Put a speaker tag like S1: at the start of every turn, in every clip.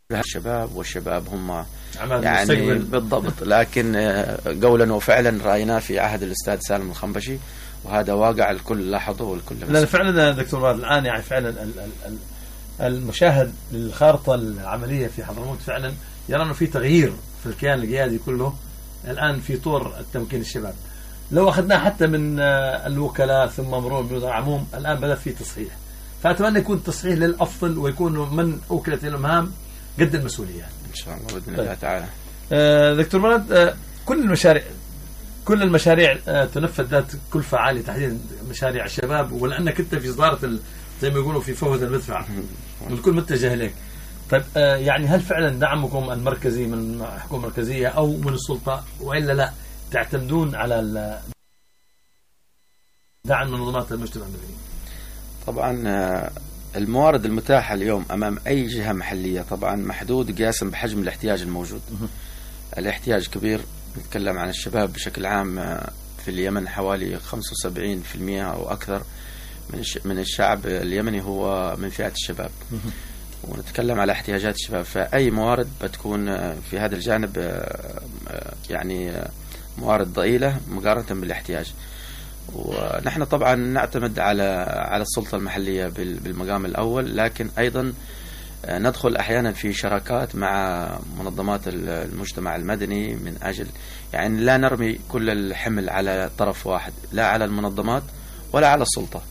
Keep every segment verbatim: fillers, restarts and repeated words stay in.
S1: الشباب، والشباب هم
S2: يعني المستقبل.
S1: بالضبط. لكن قولا وفعلا رأيناه في عهد الأستاذ سالم الخنبشي، وهذا واقع الكل لاحظه والكل مسك.
S2: لا فعلا دكتور مراد الآن يعني فعلا المشاهد للخارطة العملية في حضرموت فعلا يرى أنه في تغيير في الكيان القيادي كله الآن في طور التمكين الشباب. لو أخذناه حتى من الوكلاء ثم مرور بالوزراء عموم، الآن بدأ في تصحيح، فأتمنى يكون تصحيح للأفضل ويكونوا من أوكلة المهام قد المسؤولية
S1: إن شاء الله بإذن الله تعالى.
S2: آه دكتور مراد، آه كل المشاريع كل المشاريع آه تنفذ ذات كلفة عالية، تحديدا مشاريع الشباب، ولأنك أنت في صدارة زي ما يقولوا في فوهة المدفع والكل متجه إليك. طيب آه يعني هل فعلا دعمكم المركزي من الحكومة المركزية أو من السلطة، وإلا لا تعتمدون على دعم منظمات المجتمع المدني؟
S1: طبعا الموارد المتاحة اليوم أمام أي جهة محلية طبعا محدود قياسا بحجم الاحتياج الموجود. الاحتياج كبير، نتكلم عن الشباب بشكل عام في اليمن حوالي خمسة وسبعين بالمئة أو أكثر من الشعب اليمني هو من فئة الشباب، ونتكلم على احتياجات الشباب، فأي موارد بتكون في هذا الجانب يعني موارد ضئيلة مقارنة بالاحتياج. ونحن طبعا نعتمد على على السلطة المحلية بالمقام الأول، لكن أيضا ندخل أحيانا في شراكات مع منظمات المجتمع المدني من أجل يعني لا نرمي كل الحمل على طرف واحد، لا على المنظمات ولا على السلطة.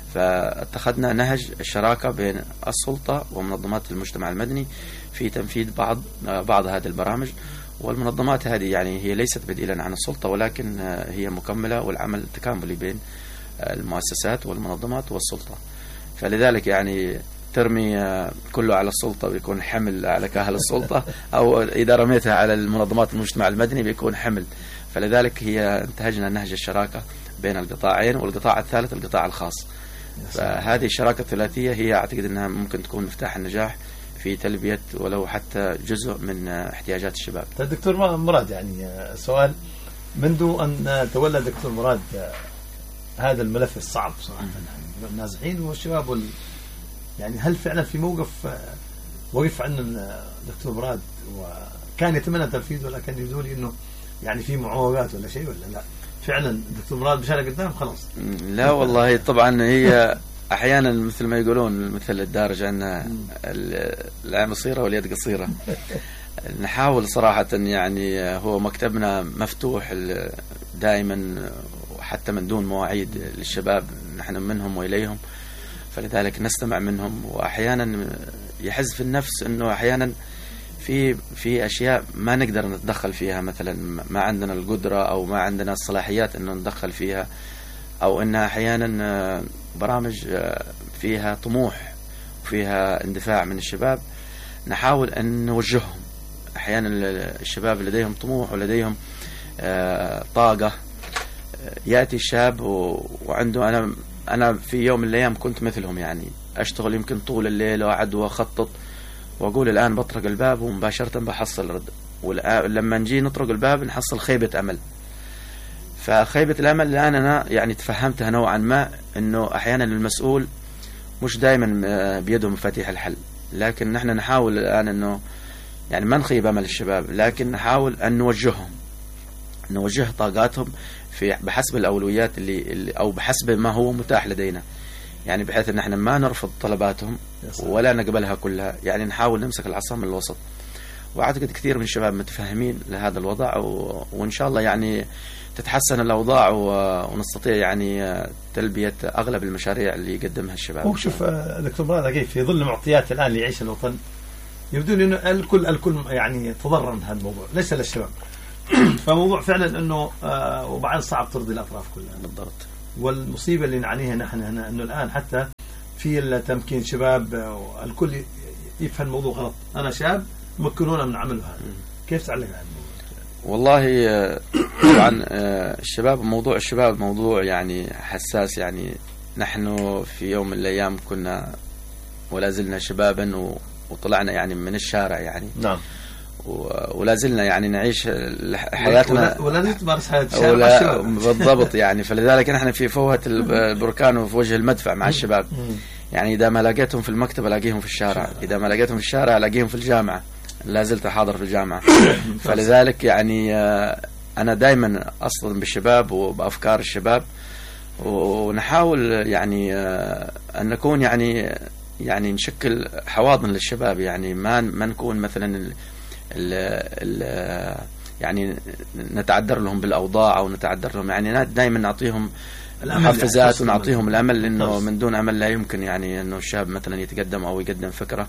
S1: فاتخذنا نهج الشراكة بين السلطة ومنظمات المجتمع المدني في تنفيذ بعض بعض هذه البرامج. والمنظمات هذه يعني هي ليست بديلا عن السلطة، ولكن هي مكملة، والعمل تكاملي بين المؤسسات والمنظمات والسلطة. فلذلك يعني ترمي كله على السلطة ويكون حمل على كاهل السلطة، أو إذا رميتها على المنظمات المجتمع المدني بيكون حمل. فلذلك هي انتهجنا نهج الشراكة بين القطاعين، والقطاع الثالث القطاع الخاص. فهذه الشراكة الثلاثية هي أعتقد أنها ممكن تكون مفتاح النجاح في تلبية ولو حتى جزء من احتياجات الشباب.
S2: دكتور مراد، يعني سؤال، منذ أن تولى دكتور مراد هذا الملف الصعب صراحة، يعني النازحين والشباب وال... يعني هل فعلا في موقف وقف عندنا دكتور مراد وكان يتمنى تنفيذه، ولا كان يبدو لي أنه يعني في معوقات ولا شيء، ولا لا فعلا دكتور مراد بشارة قدام خلاص؟
S1: لا والله طبعا هي أحيانا مثل ما يقولون مثل الدارج أن العين قصيرة واليد قصيرة. نحاول صراحة يعني هو مكتبنا مفتوح دائما وحتى من دون مواعيد للشباب، نحن منهم وإليهم، فلذلك نستمع منهم. وأحيانا يحز في النفس أنه أحيانا في في أشياء ما نقدر نتدخل فيها، مثلا ما عندنا القدرة أو ما عندنا الصلاحيات أنه ندخل فيها، أو أنها أحيانا برامج فيها طموح وفيها اندفاع من الشباب نحاول أن نوجههم. أحيانا الشباب لديهم طموح ولديهم طاقة، يأتي الشاب وعنده أنا أنا في يوم من الأيام كنت مثلهم، يعني أشتغل يمكن طول الليل وأعد وأخطط وأقول الآن بطرق الباب ومباشرة بحصل رد، ولما نجي نطرق الباب نحصل خيبة أمل. فخيبة الأمل الآن أنا يعني تفهمتها نوعا ما، أنه أحيانا المسؤول مش دائما بيده مفاتيح الحل، لكن نحن نحاول الآن أنه يعني ما نخيب أمل الشباب، لكن نحاول أن نوجههم نوجه طاقاتهم في بحسب الأولويات اللي, اللي أو بحسب ما هو متاح لدينا، يعني بحيث أن احنا ما نرفض طلباتهم ولا نقبلها كلها، يعني نحاول نمسك العصا من الوسط. وأعتقد كثير من الشباب متفهمين لهذا الوضع، و... وإن شاء الله يعني تتحسن الأوضاع و... ونستطيع يعني تلبية أغلب المشاريع اللي يقدمها الشباب.
S2: وشوف دكتور مراد، كيف في ظل المعطيات الآن اللي يعيش الوطن يبدو لي أنه الكل الكل يعني تضرر من هذا الموضوع، ليس للشباب. فموضوع فعلا أنه آه وبعد صعب ترضي الأطراف كلها.
S1: بالضبط.
S2: والمصيبة اللي نعانيها نحن هنا أنه الآن حتى في التمكين شباب الكل يفهم الموضوع غلط، أنا شاب مكنونا من عمله هذا. كيف تعلق هذا الموضوع؟
S1: والله طبعا الشباب، موضوع الشباب موضوع يعني حساس. يعني نحن في يوم من الأيام كنا ولا زلنا شبابا وطلعنا يعني من الشارع يعني.
S2: نعم.
S1: ولا زلنا يعني نعيش حياتنا
S2: ولا نتمارس حياة الشارع
S1: بالضبط يعني. فلذلك نحن في فوهة البركان وفي وجه المدفع مع الشباب، يعني إذا ما لقيتهم في المكتب ألاقيهم في الشارع، إذا ما لقيتهم في الشارع ألاقيهم في الجامعة، لا زلت حاضر في الجامعة. فلذلك يعني أنا دائما أصطدم بالشباب وبأفكار الشباب، ونحاول يعني أن نكون يعني يعني نشكل حواضن للشباب، يعني ما ما نكون مثلا ال ال ال يعني نتعذر لهم بالأوضاع أو نتعذر لهم، يعني دائما نعطيهم محفزات ونعطيهم الأمل، لأنه من دون أمل لا يمكن يعني أنه الشاب مثلا يتقدم أو يقدم فكرة.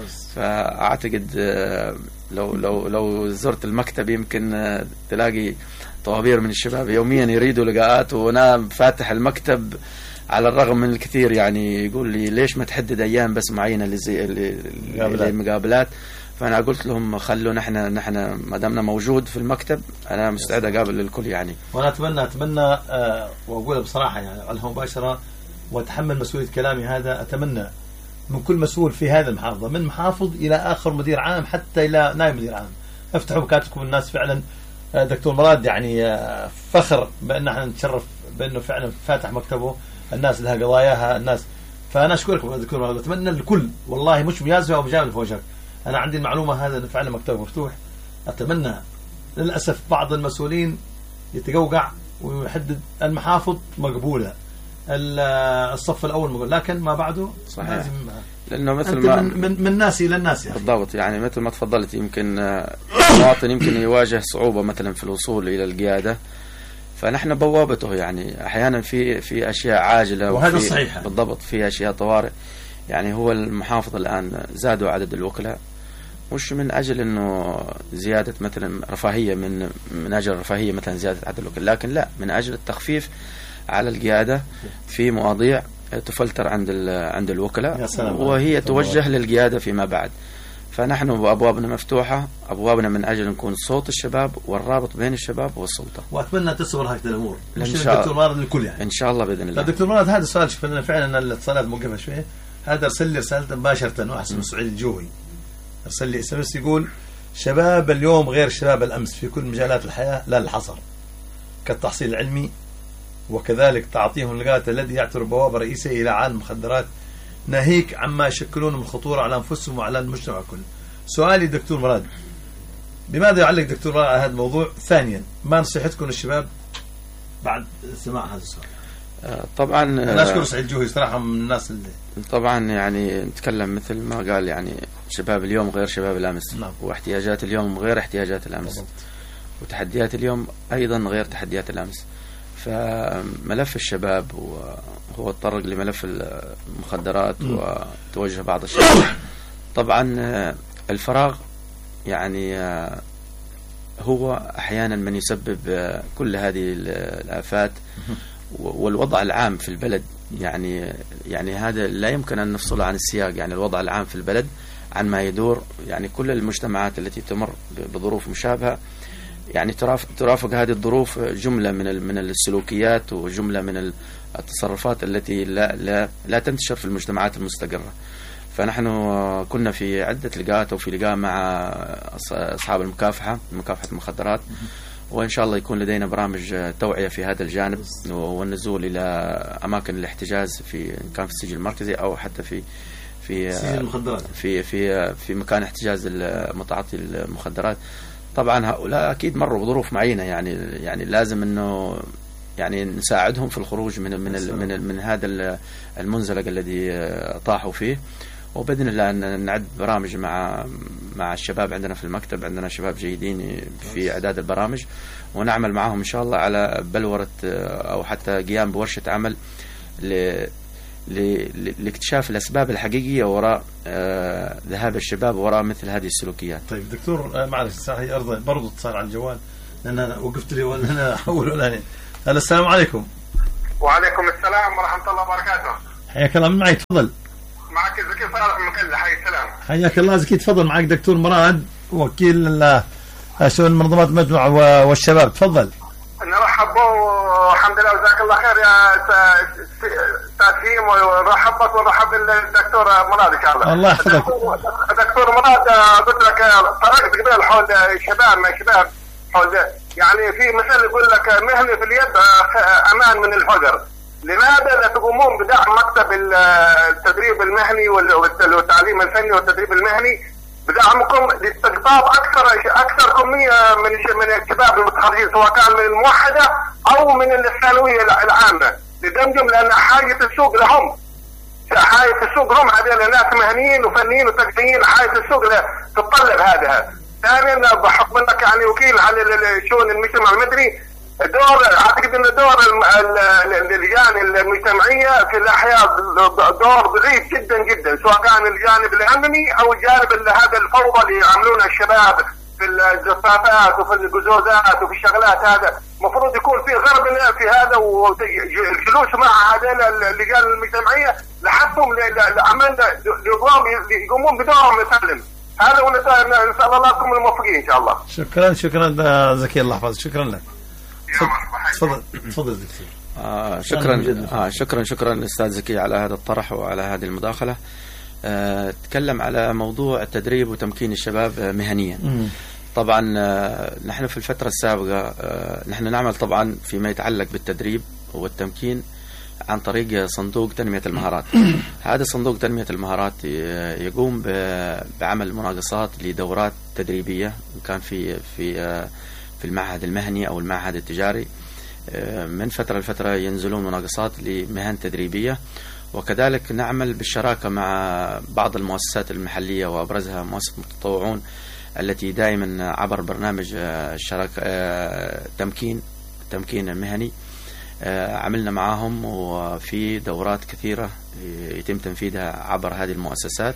S1: فأعتقد لو لو لو زرت المكتب يمكن تلاقي طوابير من الشباب يوميا يريدوا لقاءات، وأنا فاتح المكتب على الرغم من الكثير يعني يقول لي ليش ما تحدد أيام بس معينة للمقابلات. فأنا قلت لهم خلوا نحن نحن ما دامنا موجود في المكتب أنا مستعد أقابل الكل يعني.
S2: وأنا أتمنى أتمنى أه وأقول بصراحة يعني على مباشرة وأتحمل مسؤولية كلامي هذا، أتمنى من كل مسؤول في هذا المحافظة من محافظ إلى آخر مدير عام حتى إلى نائب مدير عام، افتحوا مكاتبكم. الناس فعلا دكتور مراد يعني فخر بأن احنا نتشرف بأنه فعلا فاتح مكتبه، الناس لها قضاياها الناس. فأنا أشكركم دكتور مراد، أتمنى الكل والله مش مجازفة أو مجامل في وجهك، أنا عندي المعلومة هذا فعلا مكتبه مفتوح. أتمنى للأسف بعض المسؤولين يتقوقع ويحدد المحافظ مقبولة الصف الأول مقبول، لكن ما بعده
S1: صحيح
S2: لازم
S1: لأنه مثل ما
S2: من, من, من ناس إلى الناس يعني.
S1: بالضبط، يعني مثل ما تفضلت يمكن المواطن يمكن يواجه صعوبة مثلا في الوصول إلى القيادة، فنحن بوابته يعني أحيانا في في أشياء عاجلة
S2: وهذا صحيح.
S1: بالضبط في أشياء طوارئ. يعني هو المحافظ الآن زادوا عدد الوكلاء مش من أجل إنه زيادة مثلا رفاهية من من أجل رفاهية مثلا زيادة عدد الوكلاء، لكن لا، من أجل التخفيف على القيادة في مواضيع تفلتر عند عند الوكلاء وهي توجه للقيادة فيما بعد. فنحن أبوابنا مفتوحة، أبوابنا من أجل نكون صوت الشباب والرابط بين الشباب والسلطة.
S2: وأتمنى تصبر هكذا الأمور
S1: إن شاء الله.
S2: دكتور مراد للكل يعني.
S1: إن شاء الله بإذن الله.
S2: دكتور مراد هذا السؤال شوف أنا فعلا الاتصالات موقفة شوية، هذا أرسل لي رسالة مباشرة واحد اسمه سعيد الجوهي، أرسل لي اس ام اس يقول شباب اليوم غير شباب الأمس في كل مجالات الحياة لا الحصر، كالتحصيل العلمي وكذلك تعطيهم اللقاءات الذي يعتبر بوابة رئيسية إلى عالم المخدرات، ناهيك عما يشكلون من خطورة على أنفسهم وعلى المجتمع كله. سؤالي دكتور مراد، بماذا يعلق دكتور مراد على هذا الموضوع؟ ثانيا، ما نصيحتكم للشباب بعد سماع هذا السؤال؟
S1: طبعا
S2: أنا أشكر سعيد الجوهي صراحة من الناس اللي
S1: طبعا يعني نتكلم مثل ما قال يعني شباب اليوم غير شباب الأمس. نعم. واحتياجات اليوم غير احتياجات الأمس. بالضبط. وتحديات اليوم أيضا غير تحديات الأمس. فملف الشباب هو تطرق لملف المخدرات وتوجه بعض الشباب. طبعا الفراغ يعني هو أحيانا من يسبب كل هذه الآفات، والوضع العام في البلد يعني يعني هذا لا يمكن أن نفصله عن السياق. يعني الوضع العام في البلد عن ما يدور، يعني كل المجتمعات التي تمر بظروف مشابهة يعني ترافق هذه الظروف جملة من من السلوكيات وجملة من التصرفات التي لا لا لا تنتشر في المجتمعات المستقرة. فنحن كنا في عدة لقاءات وفي لقاء مع أصحاب المكافحة مكافحة المخدرات، وإن شاء الله يكون لدينا برامج توعية في هذا الجانب والنزول إلى أماكن الاحتجاز في كان في السجل المركزي أو حتى في في في في في مكان احتجاز متعاطي المخدرات. طبعا هؤلاء أكيد مروا بظروف معينة، يعني يعني لازم إنه يعني نساعدهم في الخروج من من من, من هذا المنزلق الذي طاحوا فيه. وبإذن الله أن نعد برامج مع مع الشباب عندنا في المكتب، عندنا شباب جيدين في إعداد البرامج، ونعمل معهم إن شاء الله على بلورة أو حتى قيام بورشة عمل ل لاكتشاف الأسباب الحقيقية وراء ذهاب الشباب وراء مثل هذه السلوكيات.
S2: طيب دكتور معلش صحيح أرضى برضو اتصال على الجوال لأن أنا وقفت لي ولا أنا أحول ولا أنا. السلام عليكم.
S3: وعليكم السلام ورحمة الله وبركاته.
S2: حياك الله، من معي تفضل.
S3: معك زكي صالح من كل حي السلام.
S2: حياك الله زكي، تفضل. معك دكتور مراد وكيل شؤون منظمات المجموعة والشباب، تفضل.
S3: نرحب والحمد لله وجزاك الله خير يا تاسيم، ونرحب بك ونرحب بالدكتور مراد ان شاء الله.
S2: الله يحفظك.
S3: دكتور مراد قلت لك طرقت قبل حول الشباب ما الشباب حول يعني في مثل يقول لك مهنه في اليد امان من الفقر. لماذا لا تقومون بدعم مكتب التدريب المهني والتعليم الفني والتدريب المهني بدعمكم لاستقطاب اكثر اكثر كميه من من الشباب المتخرجين سواء كان من الموحده او من الثانويه العامه لدمجهم، لان حاجه السوق لهم، حاجه السوق لهم، هذول ناس مهنيين وفنيين وتقنيين، حاجه السوق تتطلب هذا. ثانيا بحكم انك يعني وكيل على شؤون المجتمع المدني، دور اعتقد ان دور اللجان المجتمعيه في الاحياء دور ضعيف جدا جدا، سواء كان الجانب الامني او الجانب هذا الفوضى اللي يعملونها الشباب في الزفافات وفي الجزوزات وفي الشغلات. هذا المفروض يكون في غرب في هذا، والجلوس مع هذول اللجان المجتمعيه لحثهم لعمل يقومون بدورهم يسلم. هذا ونسال الله لكم الموفقين ان شاء الله.
S2: شكرا شكرا زكي، الله يحفظك. شكرا لك. تفضل تفضل دكتور.
S1: آه شكرا آه شكرا شكرا استاذ زكي على هذا الطرح وعلى هذه المداخله. آه تكلم على موضوع التدريب وتمكين الشباب مهنيا. م. طبعا آه نحن في الفتره السابقه آه نحن نعمل طبعا فيما يتعلق بالتدريب والتمكين عن طريق صندوق تنميه المهارات. هذا صندوق تنميه المهارات يقوم بعمل مناقصات لدورات تدريبيه، كان في في آه في المعهد المهني أو المعهد التجاري. من فترة لفترة ينزلون مناقصات لمهن تدريبية، وكذلك نعمل بالشراكة مع بعض المؤسسات المحلية وأبرزها مؤسسة متطوعون التي دائما عبر برنامج الشراكة تمكين تمكين المهني عملنا معهم، وفي دورات كثيرة يتم تنفيذها عبر هذه المؤسسات،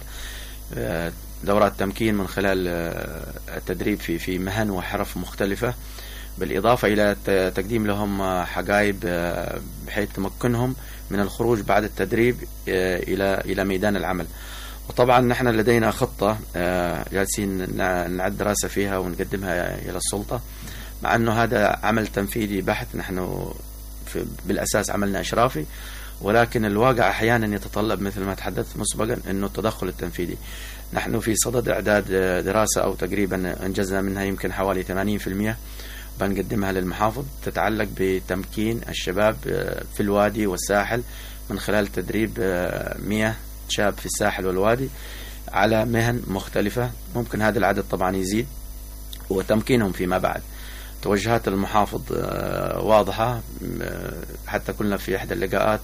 S1: دورات تمكين من خلال التدريب في في مهن وحرف مختلفة، بالإضافة إلى تقديم لهم حقائب بحيث تمكنهم من الخروج بعد التدريب إلى إلى ميدان العمل. وطبعا نحن لدينا خطة جالسين نعد دراسة فيها ونقدمها إلى السلطة، مع أنه هذا عمل تنفيذي بحت، نحن بالأساس عملنا إشرافي، ولكن الواقع أحيانا يتطلب مثل ما تحدثت مسبقا أنه التدخل التنفيذي. نحن في صدد إعداد دراسة أو تقريبا أنجزنا منها يمكن حوالي ثمانين بالمئة، بنقدمها للمحافظ، تتعلق بتمكين الشباب في الوادي والساحل من خلال تدريب مئة شاب في الساحل والوادي على مهن مختلفة. ممكن هذا العدد طبعا يزيد، وتمكينهم فيما بعد. توجهات المحافظ واضحة، حتى كنا في إحدى اللقاءات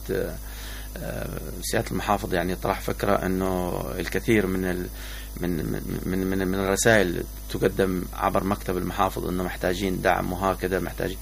S1: سيادة المحافظ يعني طرح فكرة أنه الكثير من ال من من من من الرسائل تقدم عبر مكتب المحافظ أنه محتاجين دعم وهكذا محتاجين.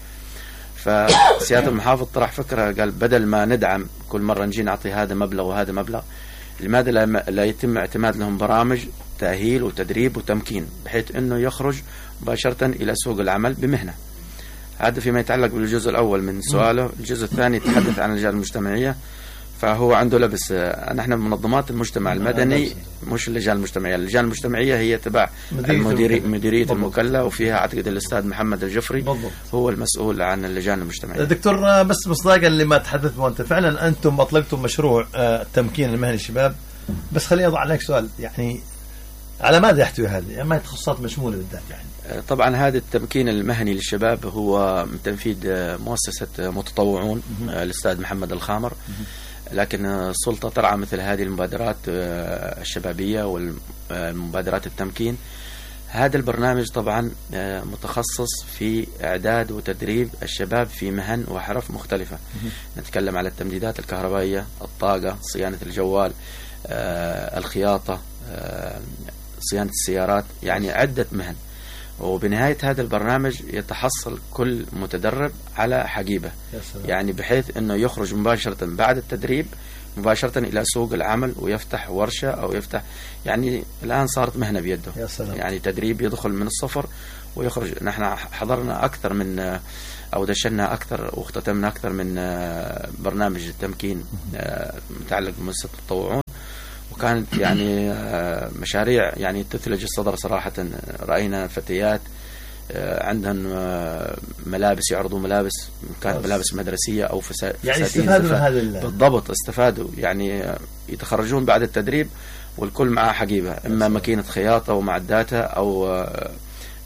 S1: فسيادة المحافظ طرح فكرة، قال بدل ما ندعم كل مرة نجي نعطي هذا مبلغ وهذا مبلغ، لماذا لا يتم اعتماد لهم برامج تأهيل وتدريب وتمكين بحيث أنه يخرج مباشرة إلى سوق العمل بمهنة. هذا فيما يتعلق بالجزء الأول من سؤاله. الجزء الثاني يتحدث عن اللجان المجتمعية، فهو عنده لبس. نحن منظمات المجتمع المدني مش اللجان المجتمعية. اللجان المجتمعية هي تبع المديرية مديرية المكلا، وفيها أعتقد الأستاذ محمد الجفري بالضبط هو المسؤول عن اللجان المجتمعية.
S2: دكتور، بس مصداقا لما تحدثت وأنت فعلا أنتم أطلقتم مشروع التمكين المهني للشباب، بس خليني أضع عليك سؤال، يعني على ماذا يحتوي هذا؟ يعني ما هي تخصصات مشمولة بالذات؟ يعني
S1: طبعا هذا التمكين المهني للشباب هو من تنفيذ مؤسسة متطوعون الأستاذ محمد الخامر، لكن السلطة ترعى مثل هذه المبادرات الشبابية والمبادرات التمكين. هذا البرنامج طبعا متخصص في إعداد وتدريب الشباب في مهن وحرف مختلفة. نتكلم على التمديدات الكهربائية، الطاقة، صيانة الجوال، الخياطة، صيانة السيارات، يعني عدة مهن. وبنهاية هذا البرنامج يتحصل كل متدرب على حقيبة، يعني بحيث أنه يخرج مباشرة بعد التدريب مباشرة إلى سوق العمل ويفتح ورشة أو يفتح، يعني الآن صارت مهنة بيده، يعني تدريب يدخل من الصفر ويخرج. نحن حضرنا أكثر من أو دشنا أكثر واختتمنا أكثر من برنامج التمكين متعلق بمؤسسة التطوعون، وكانت يعني مشاريع يعني تثلج الصدر صراحة. رأينا فتيات عندهم ملابس، يعرضوا ملابس، كانت ملابس مدرسية أو فساتين،
S2: يعني استفادوا من هذا
S1: بالضبط، استفادوا، يعني يتخرجون بعد التدريب والكل معه حقيبة، إما ماكينة خياطة ومعداتها أو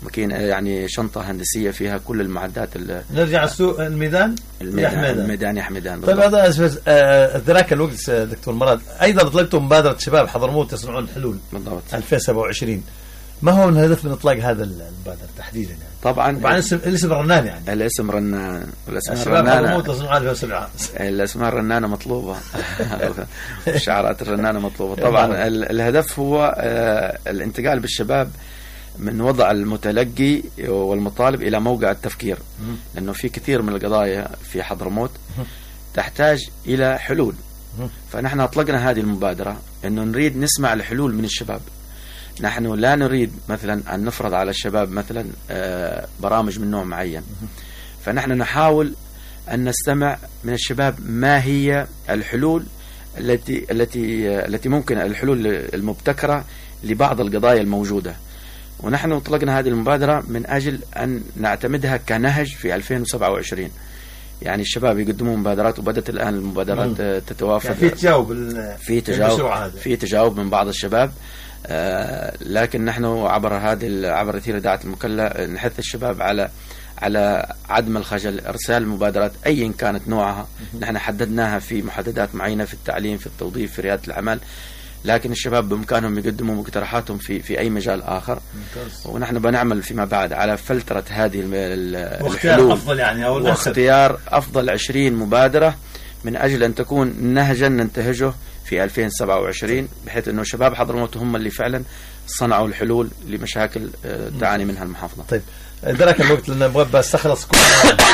S1: ماكينة يعني شنطة هندسية فيها كل المعدات.
S2: نرجع السوق الميدان
S1: الميدان الميدان يا حميدان.
S2: طيب هذا ذاك الوقت دكتور مراد أيضا أطلقتم مبادرة شباب حضرموت يصنعون حلول
S1: بالضبط
S2: ألفين وسبعة وعشرين. ما هو الهدف من إطلاق هذا المبادرة تحديدا يعني؟
S1: طبعا
S2: طبعا الاسم الاسم رنان يعني
S1: الاسم رنان الاسم
S2: الشباب حضرموت يصنعون ألفين وسبعة.
S1: الاسماء الرنانة مطلوبة الشعارات الرنانة مطلوبة. طبعا الهدف هو الانتقال بالشباب من وضع المتلقي والمطالب إلى موقع التفكير، لأنه في كثير من القضايا في حضرموت تحتاج إلى حلول. فنحن أطلقنا هذه المبادرة أنه نريد نسمع الحلول من الشباب. نحن لا نريد مثلا أن نفرض على الشباب مثلا برامج من نوع معين، فنحن نحاول أن نستمع من الشباب ما هي الحلول التي التي التي ممكن الحلول المبتكرة لبعض القضايا الموجودة. ونحن أطلقنا هذه المبادرة من أجل أن نعتمدها كنهج في ألفين وسبعة وعشرين. يعني الشباب يقدمون مبادرات وبدأت الآن المبادرات تتوافد
S2: يعني في تجاوب
S1: في تجاوب في تجاوب من بعض الشباب. آه لكن نحن عبر هذه عبر أثير إذاعة المكلا نحث الشباب على على عدم الخجل، إرسال مبادرات أيا كانت نوعها. نحن حددناها في محددات معينة في التعليم، في التوظيف، في ريادة الأعمال، لكن الشباب بإمكانهم يقدموا مقترحاتهم في في أي مجال آخر. ممتاز. ونحن بنعمل فيما بعد على فلترة هذه الحلول
S2: أفضل يعني أو
S1: واختيار أفضل عشرين مبادرة من أجل أن تكون نهجا ننتهجه في ألفين وسبعة وعشرين، بحيث أنه شباب حضرموت هم اللي فعلا صنعوا الحلول لمشاكل تعاني منها المحافظة.
S2: طيب درك الوقت لأن نبغى بس أخلص كل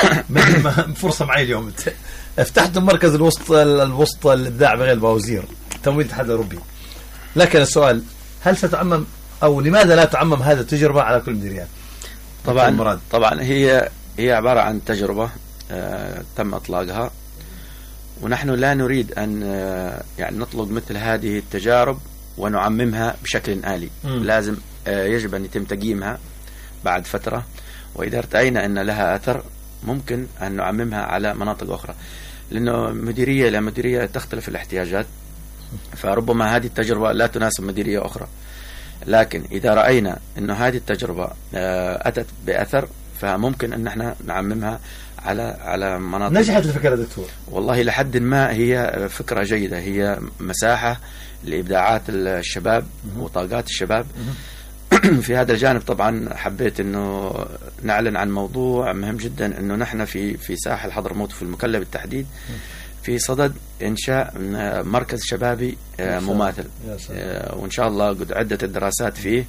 S2: فرصة معي اليوم. افتحتم مركز الوسط الوسط الإبداع بغير بوزير تمويل الاتحاد الأوروبي، لكن السؤال هل ستعمم أو لماذا لا تعمم هذه التجربة على كل المديريات؟
S1: طبعا طبعا هي هي عبارة عن تجربة آه تم إطلاقها، ونحن لا نريد أن آه يعني نطلق مثل هذه التجارب ونعممها بشكل آلي. م. لازم آه يجب أن يتم تقييمها بعد فترة، وإذا ارتأينا أن لها أثر ممكن أن نعممها على مناطق أخرى، لأنه مديرية إلى مديرية تختلف الاحتياجات، فربما هذه التجربة لا تناسب مديرية أخرى. لكن إذا رأينا أن هذه التجربة أتت بأثر فممكن أن احنا نعممها على على مناطق.
S2: نجحت الفكرة دكتور؟
S1: والله لحد ما هي فكرة جيدة، هي مساحة لإبداعات الشباب وطاقات الشباب. في هذا الجانب طبعا حبيت أنه نعلن عن موضوع مهم جدا، أنه نحن في في ساحل حضرموت في المكلا بالتحديد في صدد إنشاء مركز شبابي مماثل، وإن شاء الله قد عدة الدراسات فيه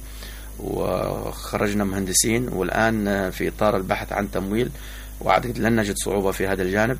S1: وخرجنا مهندسين، والآن في إطار البحث عن تمويل، وأعتقد لن نجد صعوبة في هذا الجانب.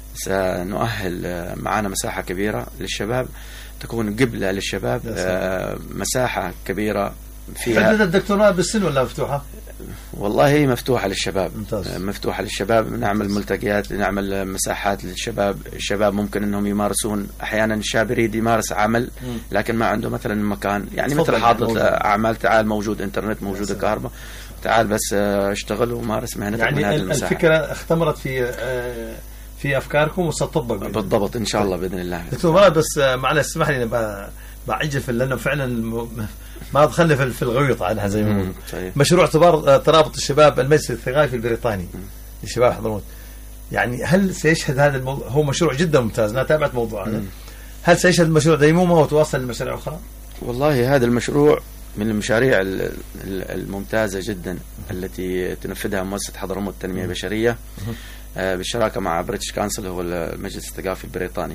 S1: سنؤهل معنا مساحة كبيرة للشباب، تكون قبلة للشباب، مساحة كبيرة فيها.
S2: حدد الدكتوراه بالسن ولا مفتوحة؟
S1: والله هي مفتوحة للشباب.
S2: ممتاز.
S1: مفتوحة للشباب، نعمل ملتقيات، نعمل مساحات للشباب. الشباب ممكن انهم يمارسون، احيانا الشاب يريد يمارس عمل لكن ما عنده مثلا مكان، يعني مثل حاضر اعمال، تعال موجود انترنت، موجود كهرباء، تعال بس اشتغل ومارس مهنتك
S2: يعني
S1: من هذه المساحة.
S2: الفكرة اختمرت في في افكاركم وستطبق
S1: بالضبط ان شاء الله باذن الله.
S2: دكتور مراد بس معلش اسمح لي بعجل في لانه فعلا ما دخلنا في الغويط عنها زي ما نقول. مشروع ترابط الشباب المجلس الثقافي البريطاني للشباب حضرموت، يعني هل سيشهد هذا الموضوع؟ هو مشروع جدا ممتاز، انا تابعت موضوع هذا. هل سيشهد المشروع ديمومه وتواصل لمشاريع اخرى؟
S1: والله هذا المشروع من المشاريع الممتازه جدا التي تنفذها مؤسسه حضرموت التنميه البشريه بالشراكه مع بريتش كانسل، هو المجلس الثقافي البريطاني.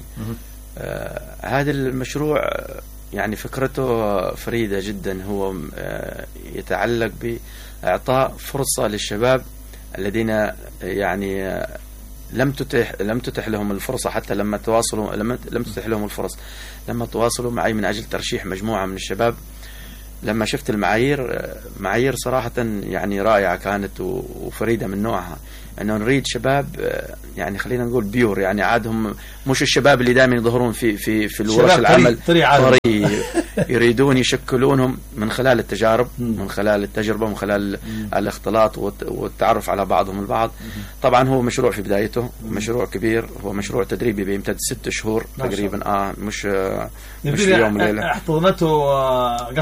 S1: هذا المشروع يعني فكرته فريدة جدا، هو يتعلق بإعطاء فرصة للشباب الذين يعني لم تتح لم تتح لهم الفرصة، حتى لما تواصلوا لم لم تتح لهم الفرص لما تواصلوا معي من أجل ترشيح مجموعة من الشباب. لما شفت المعايير، معايير صراحة يعني رائعة كانت وفريدة من نوعها، أنه نريد شباب يعني خلينا نقول بيور، يعني عادهم مش الشباب اللي دائما يظهرون في في في الورش العمل، طري يريدون يشكلونهم من خلال التجارب، من خلال التجربة، من خلال الاختلاط والتعرف على بعضهم البعض. طبعا هو مشروع في بدايته، مشروع كبير، هو مشروع تدريبي بيمتد ست شهور تقريبا، اه مش مش يوم وليلة.
S2: احتضنته قصر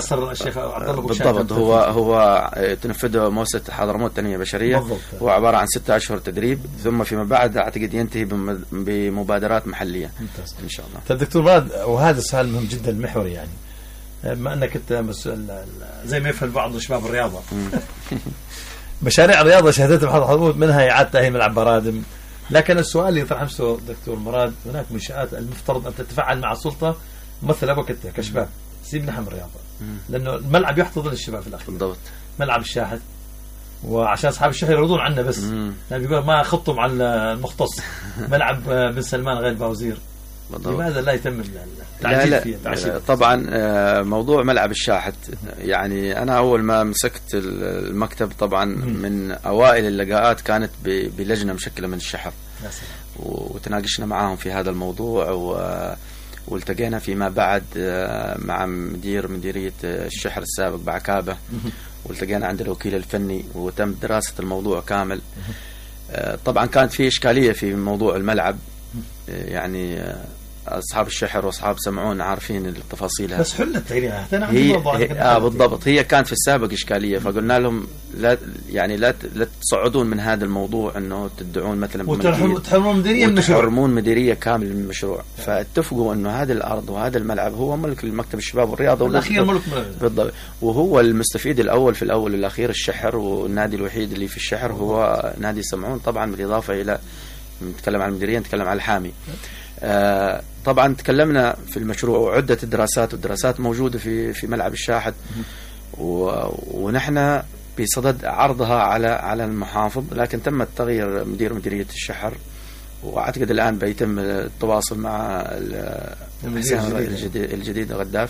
S2: الشيخ عبد الله
S1: بالضبط. هو هو تنفذه مؤسسة حضرموت التنمية البشرية.
S2: بالضبط.
S1: هو عبارة عن ستة أشهر تدريب، ثم فيما بعد أعتقد ينتهي بمبادرات محلية.
S2: ممتاز.
S1: إن شاء الله.
S2: طيب دكتور مراد، وهذا السؤال مهم جدا محوري، يعني بما أنك أنت مسؤول زي ما يفعل بعض شباب الرياضة مشاريع الرياضة شهدتها بحضر حضرموت، منها إعادة تأهيل ملعب برادم. لكن السؤال اللي يطرح نفسه دكتور مراد، هناك منشآت المفترض أن تتفاعل مع السلطة مثل وقت كشباب، سيبنا نحن الرياضة، لأنه الملعب يحتضن الشباب في الأخير.
S1: بالضبط.
S2: ملعب الشاحن، وعشان أصحاب الشهر يرضون عنا بس يعني بيقول ما خطوا مع المختص. ملعب بن سلمان غير باوزير، لماذا لا يتم التعديل فيه؟
S1: لا طبعا موضوع ملعب الشاحت، يعني أنا أول ما مسكت المكتب طبعا من أوائل اللقاءات كانت بلجنة مشكلة من الشحر، وتناقشنا معاهم في هذا الموضوع، والتقينا فيما بعد مع مدير مديرية الشحر السابق بعكابة، والتقينا عند الوكيل الفني وتم دراسة الموضوع كامل. طبعا كانت في إشكالية في موضوع الملعب، يعني أصحاب الشحر وأصحاب سمعون عارفين التفاصيل،
S2: بس حلت
S1: هي, هي آه بالضبط. هي كانت في السابق إشكالية، فقلنا لهم لا يعني لا لا تصعدون من هذا الموضوع إنه تدعون مثلا
S2: وتحرمون مديرية من المشروع،
S1: وتحرمون مديرية كامل من المشروع. فاتفقوا إنه هذه الأرض وهذا الملعب هو ملك المكتب الشباب والرياضة
S2: والأخير ملك
S1: بالضبط، وهو المستفيد الأول في الأول والأخير الشحر، والنادي الوحيد اللي في الشحر هو نادي سمعون، طبعا بالإضافة إلى نتكلم عن المديرية نتكلم عن الحامي. آه طبعا تكلمنا في المشروع وعدة الدراسات، والدراسات موجودة في في ملعب الشاحت، ونحن بصدد عرضها على على المحافظ، لكن تم تغيير مدير مديرية الشحر، واعتقد الآن بيتم التواصل مع الجديد, الجديد غداف،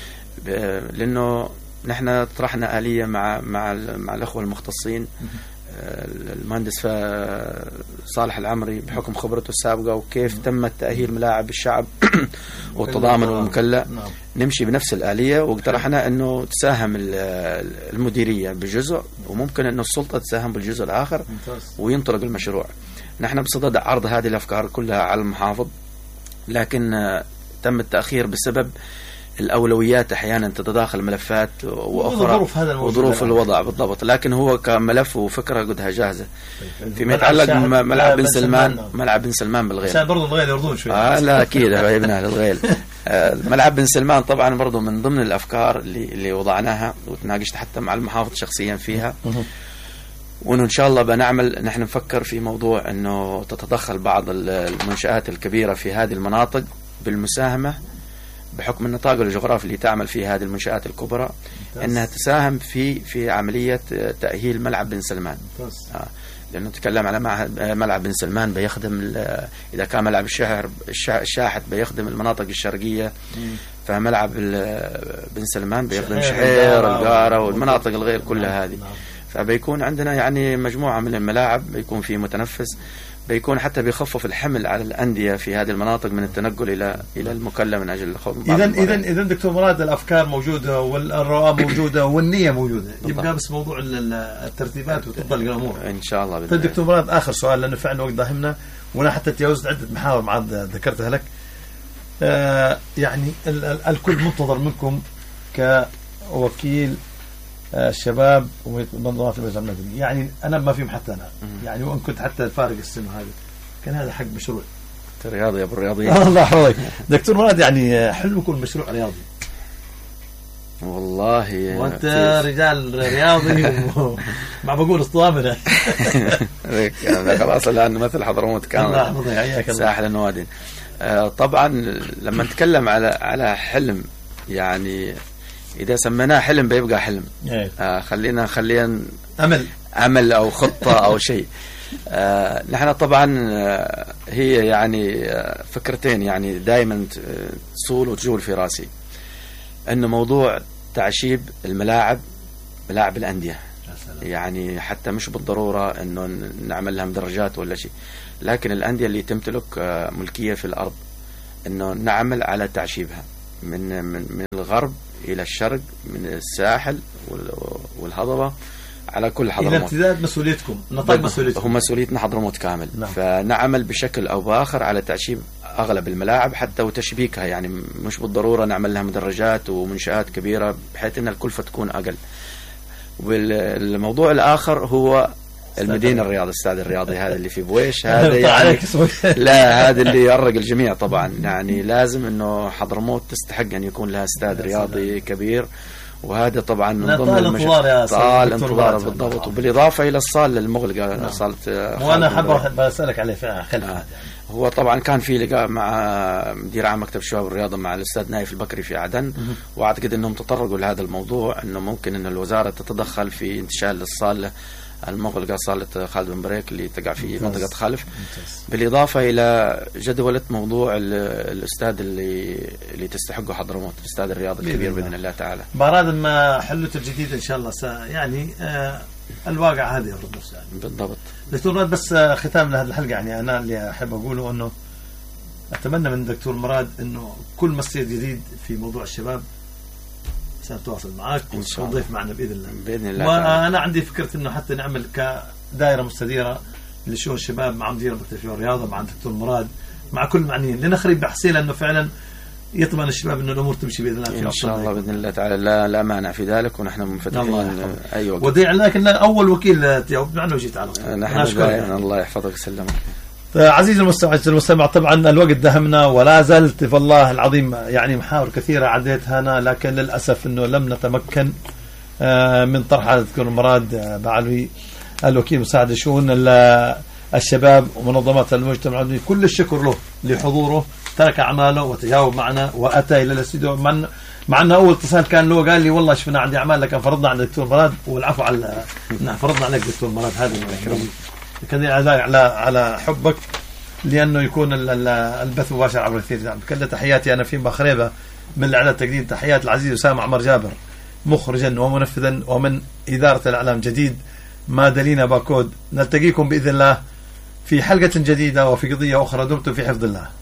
S1: لأنه نحن طرحنا آلية مع مع مع الأخوة المختصين، المهندس صالح العمري بحكم خبرته السابقة وكيف تم تأهيل ملاعب الشعب والتضامن والمكلا، نمشي بنفس الآلية، واقترحنا أنه تساهم المديرية بجزء، وممكن أنه السلطة تساهم بالجزء الآخر وينطلق المشروع. نحن بصدد عرض هذه الأفكار كلها على المحافظ، لكن تم التأخير بسبب الأولويات، أحيانا تتداخل ملفات وأخرى وظروف الوضع بالضبط، لكن هو كملف وفكرة قدها جاهزة. فيما يتعلق ملعب بن سلمان، ملعب بن سلمان بالغيل
S2: عشان برضو الغيل يرضون شوي.
S1: آه لا أكيد ابنها للغيل. آه ملعب بن سلمان طبعا برضو من ضمن الأفكار اللي اللي وضعناها، وتناقشت حتى مع المحافظ شخصيا فيها، وإنه إن شاء الله بنعمل، نحن نفكر في موضوع إنه تتدخل بعض المنشآت الكبيرة في هذه المناطق بالمساهمة بحكم النطاق الجغرافي اللي تعمل فيه هذه المنشآت الكبرى، انها تساهم في في عمليه تاهيل ملعب بن سلمان. آه. لانه تكلم على ملعب بن سلمان بيخدم، اذا كان ملعب الشهر الشاحت بيخدم المناطق الشرقيه، فملعب بن سلمان بيخدم شحير القاره والمناطق الغير كلها هذه، فبيكون عندنا يعني مجموعه من الملاعب، بيكون في متنفس، بيكون حتى بيخفف الحمل على الأندية في هذه المناطق من التنقل إلى إلى المكلا من أجل الخوض.
S2: إذا إذا إذا دكتور مراد، الأفكار موجودة والرؤى موجودة والنية موجودة، يبقى بس موضوع الترتيبات وتفضل الأمور
S1: إن شاء الله.
S2: طيب دكتور مراد، آخر سؤال لأنه فعلا وقت ضاهمنا، وأنا حتى تجاوزت عدة محاور مع ذكرتها لك. آه يعني ال ال الكل منتظر منكم كوكيل الشباب ومنظمات المجتمع المدني، يعني أنا ما فيهم حتى أنا، يعني وإن كنت حتى الفارق السن هذا كان هذا حق مشروع
S1: رياضي يا أبو الرياضي.
S2: الله يحفظك دكتور مراد، يعني حلو يكون مشروع رياضي
S1: والله،
S2: وأنت رجال رياضي ومع بقول اسطوانة
S1: خلاص الآن مثل حضرموت كامل ساحل النوادي. طبعا لما نتكلم على على حلم، يعني إذا سميناه حلم بيبقى حلم. آه خلينا خلينا
S2: أمل
S1: أمل أو خطة أو شيء. آه نحن طبعا آه هي يعني آه فكرتين يعني دائما تصول وتجول في راسي، إنه موضوع تعشيب الملاعب، ملاعب الأندية، يعني حتى مش بالضرورة إنه نعمل لها مدرجات ولا شيء، لكن الأندية اللي تمتلك آه ملكية في الأرض، إنه نعمل على تعشيبها من من من الغرب إلى الشرق، من الساحل والهضبة، على كل حضرموت.
S2: إذا امتداد مسؤوليتكم، نطاق مسؤوليتكم،
S1: هم مسؤوليتنا حضرموت كامل.
S2: نعم.
S1: فنعمل بشكل أو بآخر على تعشيب أغلب الملاعب حتى وتشبيكها، يعني مش بالضرورة نعمل لها مدرجات ومنشآت كبيرة بحيث أن الكلفة تكون أقل. والموضوع الآخر هو المدينة الرياضي، الاستاد الرياضي هذا اللي في بويش، هذا يعني لا هذا اللي يرق الجميع طبعا. يعني لازم انه حضرموت تستحق ان يكون لها استاد رياضي كبير، وهذا طبعا من ضمن
S2: المشاريع
S1: طال انتظار بالضبط، وبالاضافه الى الصاله المغلقه. نعم. صاله
S2: وانا حابب اسالك عليه فعلا خلف. آه.
S1: هو طبعا كان في لقاء مع مدير عام مكتب الشباب والرياضه مع الاستاذ نايف البكري في عدن، واعتقد انهم تطرقوا لهذا الموضوع، انه ممكن ان الوزاره تتدخل في انتشال الصاله المغلقة، صالة خالد بن بريك اللي تقع في منطقة خلف. ممتاز. بالإضافة إلى جدولة موضوع الأستاذ اللي اللي تستحقه حضرموت، الأستاذ الرياضي الكبير بإذن الله تعالى.
S2: بعد ما حلته الجديد إن شاء الله يعني آه الواقع هذه يرد نفسه يعني.
S1: بالضبط.
S2: دكتور مراد، بس ختام لهذه الحلقة يعني أنا اللي أحب أقوله أنه أتمنى من دكتور مراد أنه كل مسير جديد في موضوع الشباب سنتواصل معك وتضيف معنا بإذن الله.
S1: بإذن الله.
S2: وأنا عندي فكرة إنه حتى نعمل كدائرة مستديرة لشؤون الشباب مع مدير مكتب الشباب والرياضة مع الدكتور مراد مع كل المعنيين، لنخرج بحصيلة إنه فعلا يطمن الشباب إنه الأمور تمشي بإذن الله.
S1: إن شاء الله بإذن الله تعالى، لا لا مانع في ذلك، ونحن منفتحين أي وقت.
S2: ودي لكن أول وكيل تجاوب معنا وجيت على طول.
S1: نحن يعني. الله يحفظك ويسلمك.
S2: عزيزي المستمع المستمع طبعا الوقت دهمنا ولا زلت والله العظيم يعني محاور كثيرة عديتها أنا، لكن للأسف أنه لم نتمكن من طرح على الدكتور مراد بعلوي الوكيل مساعد شؤون الشباب ومنظمات المجتمع العمومي. كل الشكر له لحضوره، ترك أعماله وتجاوب معنا وأتى إلى الاستوديو. من معنا أول اتصال كان له قال لي والله شفنا عندي أعمال لكن فرضنا على الدكتور مراد، والعفو على فرضنا عليك دكتور مراد. هذا كان على على حبك لأنه يكون البث مباشر عبر التلفزيون. بكل تحياتي أنا في مخربة من الإعلام تقديم تحيات العزيز أسامة عمر جابر مخرجا ومنفذا، ومن إدارة الإعلام جديد مادلينا باكود. نلتقيكم بإذن الله في حلقة جديدة وفي قضية أخرى. دمتم في حفظ الله.